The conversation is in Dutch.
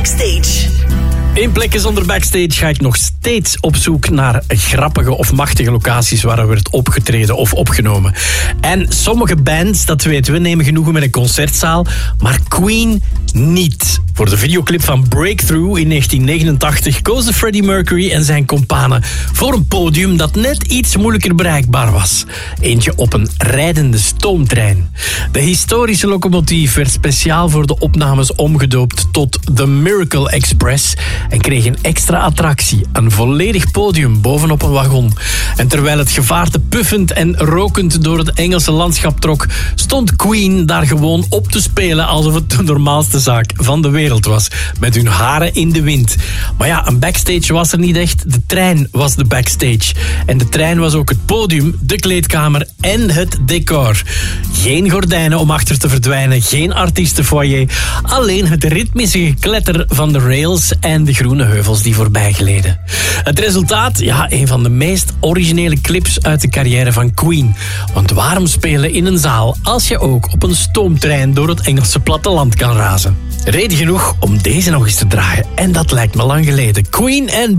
Backstage. In Plekken zonder Backstage ga ik nog steeds op zoek naar grappige of machtige locaties waar er werd opgetreden of opgenomen. En sommige bands, dat weten we, nemen genoegen met een concertzaal, maar Queen niet. Voor de videoclip van Breakthrough in 1989 kozen Freddie Mercury en zijn companen voor een podium dat net iets moeilijker bereikbaar was. Eentje op een rijdende stoomtrein. De historische locomotief werd speciaal voor de opnames omgedoopt tot The Miracle Express en kreeg een extra attractie, een volledig podium bovenop een wagon. En terwijl het gevaarte puffend en rokend door het Engelse landschap trok, stond Queen daar gewoon op te spelen alsof het de normaalste zaak van de wereld was, met hun haren in de wind. Maar ja, een backstage was er niet echt. De trein was de backstage. En de trein was ook het podium, de kleedkamer en het decor. Geen gordijnen om achter te verdwijnen, geen artiestenfoyer, alleen het ritmische gekletter van de rails en de groene heuvels die voorbij gleden. Het resultaat? Ja, een van de meest originele clips uit de carrière van Queen. Want waarom spelen in een zaal als je ook op een stoomtrein door het Engelse platteland kan razen? Reden genoeg om deze nog eens te draaien. En dat lijkt me lang geleden. Queen en